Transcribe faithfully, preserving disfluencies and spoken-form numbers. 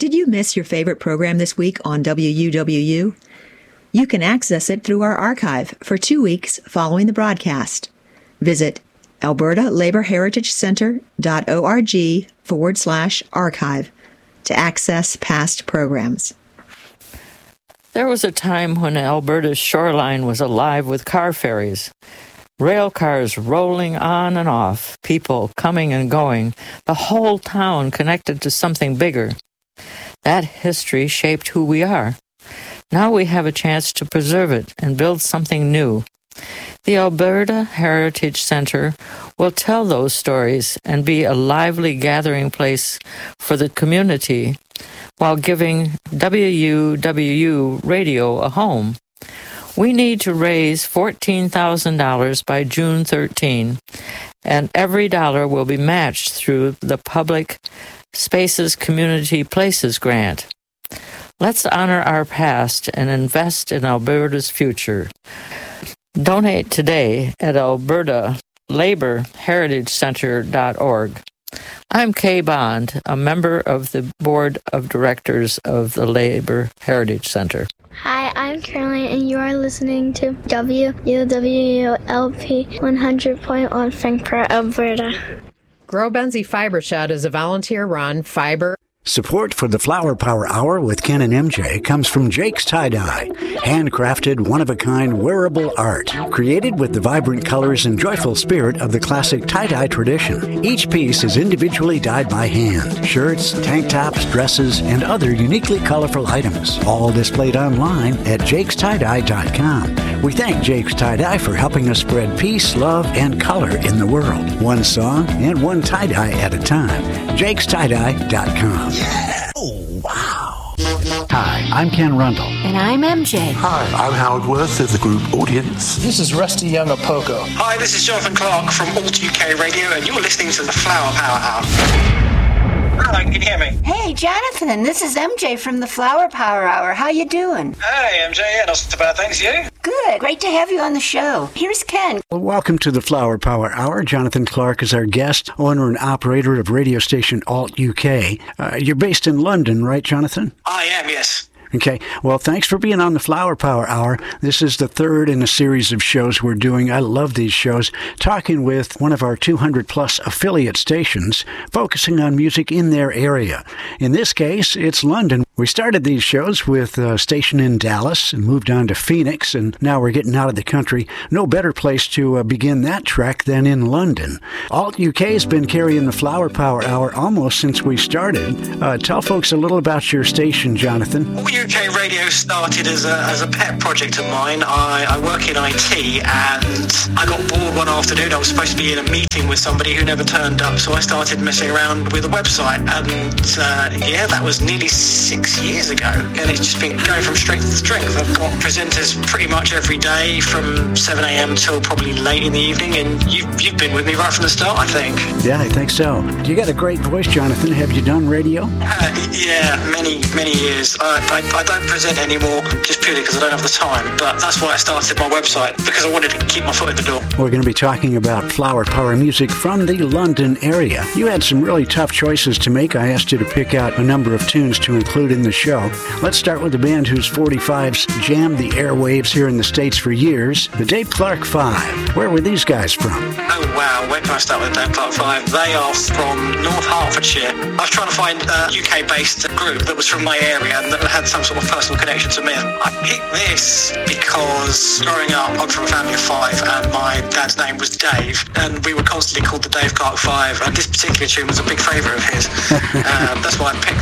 Did you miss your favorite program this week on W U W U? You can access it through our archive for two weeks following the broadcast. Visit alberta labor heritage center dot org forward slash archive to access past programs. There was a time when Alberta's shoreline was alive with car ferries. Rail cars rolling on and off, people coming and going, the whole town connected to something bigger. That history shaped who we are. Now we have a chance to preserve it and build something new. The Alberta Heritage Center will tell those stories and be a lively gathering place for the community while giving W U W U radio a home. We need to raise fourteen thousand dollars by June thirteenth, and every dollar will be matched through the Public Spaces Community Places grant. Let's honor our past and invest in Alberta's future. Donate today at alberta labor heritage center dot org. I'm Kay Bond, a member of the Board of Directors of the Labor Heritage Center. Hi, I'm Caroline, and you are listening to W U W U L P one hundred point one Frankfurt, Alberta. Grow Benzie Fiber Shed is a volunteer-run fiber. Support for the Flower Power Hour with Ken and M J comes from Jake's Tie-Dye, handcrafted, one-of-a-kind wearable art, created with the vibrant colors and joyful spirit of the classic tie-dye tradition. Each piece is individually dyed by hand. Shirts, tank tops, dresses, and other uniquely colorful items, all displayed online at jakes tie dye dot com. We thank Jake's Tie-Dye for helping us spread peace, love, and color in the world. One song and one tie-dye at a time. jakes tie dye dot com. Yeah! Oh, wow. Hi, I'm Ken Rundle. And I'm M J. Hi, I'm Howard Worth of the group Audience. This is Rusty Young of Poco. Hi, this is Jonathan Clark from Alt U K Radio, and you're listening to the Flower Power Hour. Hello, can you hear me? Hey, Jonathan, this is M J from the Flower Power Hour. How you doing? Hey, M J, yeah, not so bad, thanks, you? Good, great to have you on the show. Here's Ken. Well, welcome to the Flower Power Hour. Jonathan Clark is our guest, owner and operator of radio station Alt U K. Uh, you're based in London, right, Jonathan? I am, yes. Okay. Well, thanks for being on the Flower Power Hour. This is the third in a series of shows we're doing. I love these shows. Talking with one of our two hundred plus affiliate stations, focusing on music in their area. In this case, it's London. We started these shows with a station in Dallas and moved on to Phoenix, and now we're getting out of the country. No better place to uh, begin that trek than in London. Alt U K has been carrying the Flower Power Hour almost since we started. Uh, tell folks a little about your station, Jonathan. Alt U K Radio started as a, as a pet project of mine. I, I work in I T, and I got bored one afternoon. I was supposed to be in a meeting with somebody who never turned up, so I started messing around with a website, and uh, yeah, that was nearly six years ago, and it's just been going from strength to strength. I've got presenters pretty much every day from seven a.m. till probably late in the evening, and you've, you've been with me right from the start, I think. Yeah, I think so. You got a great voice, Jonathan. Have you done radio? Uh, yeah, many, many years. Uh, I, I don't present anymore just purely because I don't have the time, but that's why I started my website, because I wanted to keep my foot in the door. We're going to be talking about Flower Power music from the London area. You had some really tough choices to make. I asked you to pick out a number of tunes to include in the show. Let's start with the band whose forty-fives jammed the airwaves here in the States for years, the Dave Clark Five. Where were these guys from? Oh, wow. Where can I start with Dave Clark Five? They are from North Hertfordshire. I was trying to find a U K-based group that was from my area and that had some sort of personal connection to me. I picked this because growing up, I'm from a family of five, and my dad's name was Dave, and we were constantly called the Dave Clark Five, and this particular tune was a big favourite of his. um, that's why I picked